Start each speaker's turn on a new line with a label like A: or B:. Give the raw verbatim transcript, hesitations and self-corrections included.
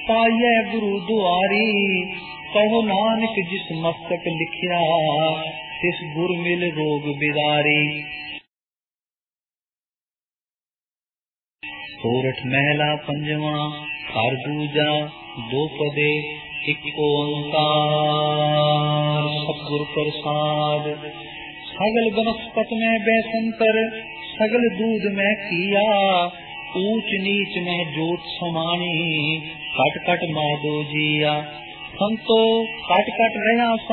A: पाइए गुरु दुआरी। कहो नानक जिस मस्तक लिखिया, तिस गुर मिल रोग बिदारी। सोरठ महला पंजवा। हर दूजा दो पदे एक ओंकार। सतगुर प्रसाद। सगल बनस्पत में बैसंतर, सगल दूध में किया। ऊंच नीच में जोत समानी, कट कट माधो जिया। संतो कट कट रहा